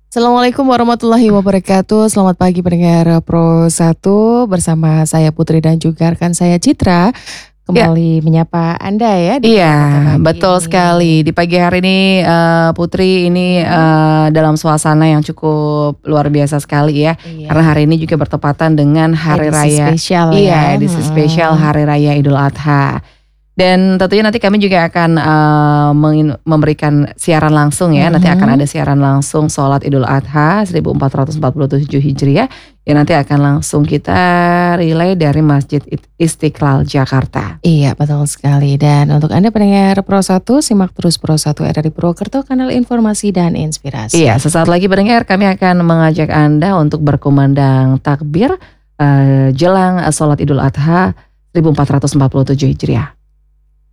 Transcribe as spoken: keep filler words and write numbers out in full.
Assalamualaikum warahmatullahi wabarakatuh. Selamat pagi pendengar Pro satu bersama saya Putri dan juga rekan saya Citra. Ya. Kembali menyapa Anda ya di Iya, pagi betul ini. sekali. Di pagi hari ini uh, Putri ini uh, dalam suasana yang cukup luar biasa sekali ya. Iya. Karena hari ini juga bertepatan dengan hari Edisi raya. spesial Iya, ya. edisi Hmm. spesial hari raya Idul Adha. Dan tentunya nanti kami juga akan uh, memberikan siaran langsung ya. Mm-hmm. Nanti akan ada siaran langsung sholat Idul Adha seribu empat ratus empat puluh tujuh Hijriah. Ya nanti akan langsung kita relay dari Masjid Istiqlal Jakarta. Iya betul sekali. Dan untuk Anda pendengar Pro satu, simak terus Pro satu R R I Purwokerto, kanal informasi dan inspirasi. Iya, sesaat lagi pendengar kami akan mengajak Anda untuk berkumandang takbir uh, jelang sholat Idul Adha seribu empat ratus empat puluh tujuh Hijriah.